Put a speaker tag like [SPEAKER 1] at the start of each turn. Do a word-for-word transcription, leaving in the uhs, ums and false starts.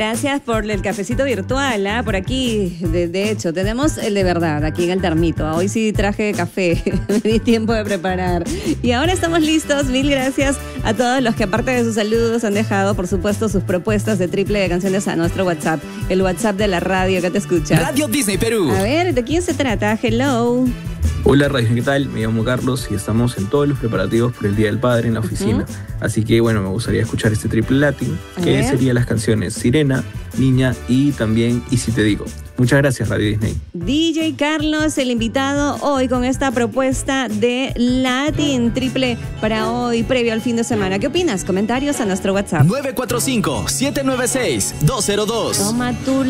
[SPEAKER 1] Gracias por el cafecito virtual, ¿eh? Por aquí, de, de hecho, tenemos el de verdad aquí en el termito. Hoy sí traje café, me di tiempo de preparar. Y ahora estamos listos. Mil gracias a todos los que, aparte de sus saludos, han dejado, por supuesto, sus propuestas de triple de canciones a nuestro WhatsApp. El WhatsApp de la radio que te escucha.
[SPEAKER 2] Radio Disney Perú.
[SPEAKER 1] A ver, ¿de quién se trata? Hello.
[SPEAKER 3] Hola Radio, ¿qué tal? Me llamo Carlos y estamos en todos los preparativos por el Día del Padre en la oficina. Uh-huh. Así que bueno, me gustaría escuchar este triple latin, a que ver. Sería las canciones Sirena, Niña y también Y si te digo. Muchas gracias, Radio Disney.
[SPEAKER 1] D J Carlos, el invitado hoy con esta propuesta de Latin triple para hoy, previo al fin de semana. ¿Qué opinas? Comentarios a nuestro WhatsApp.
[SPEAKER 2] nueve cuatro cinco, siete nueve seis, dos cero dos.
[SPEAKER 1] Toma tú